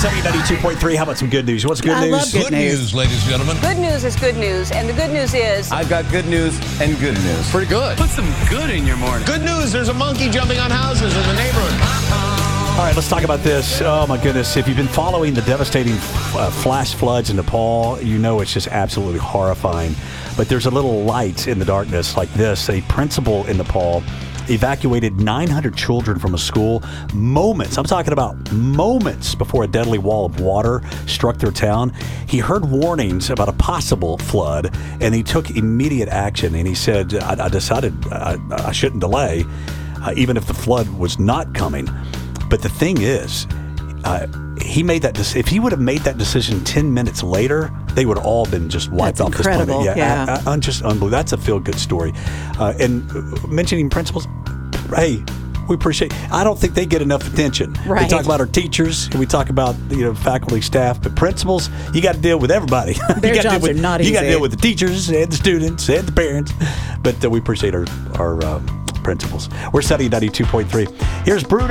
92.3. How about some good news? What's good news? Love good news, ladies and gentlemen. Good news is good news, and the good news is... I've got good news and good news. Pretty good. Put some good in your morning. Good news, there's a monkey jumping on houses in the neighborhood. All right, let's talk about this. Oh, my goodness. If you've been following the devastating flash floods in Nepal, you know it's just absolutely horrifying. But there's a little light in the darkness like this. A principal in Nepal evacuated 900 children from a school moments, I'm talking about moments, before a deadly wall of water struck their town. He heard warnings about a possible flood, and he took immediate action. And he said, I decided I shouldn't delay, even if the flood was not coming. But the thing is, he made that. If he would have made that decision 10 minutes later, they would have all been just wiped off this planet. Yeah. Just unbelievable. That's a feel-good story. And mentioning principals, hey, we appreciate. I don't think they get enough attention. Right. We talk about our teachers, and we talk about faculty, staff, but principals, you got to deal with everybody. Their jobs are not easy. You got to deal with the teachers and the students and the parents. But we appreciate our principals. We're studying 92.3. Here's Bruno.